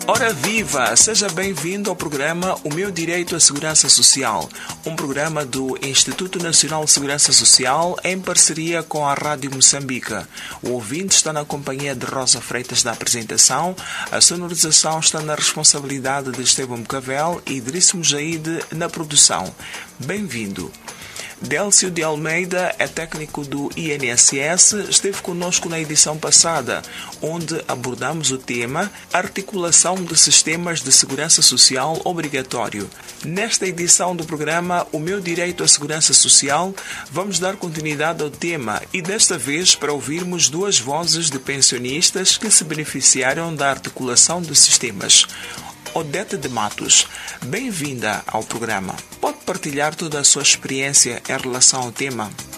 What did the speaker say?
Ora viva! Seja bem-vindo ao programa O Meu Direito à Segurança Social, um programa do Instituto Nacional de Segurança Social em parceria com a Rádio Moçambique. O ouvinte está na companhia de Rosa Freitas da apresentação, a sonorização está na responsabilidade de Esteban Cavel e Idriss Mujaide na produção. Bem-vindo! Délcio de Almeida é técnico do INSS, esteve conosco na edição passada, onde abordamos o tema Articulação de Sistemas de Segurança Social Obrigatório. Nesta edição do programa O Meu Direito à Segurança Social, vamos dar continuidade ao tema e desta vez para ouvirmos duas vozes de pensionistas que se beneficiaram da articulação de sistemas. Odete de Matos, bem-vinda ao programa. Pode partilhar toda a sua experiência em relação ao tema?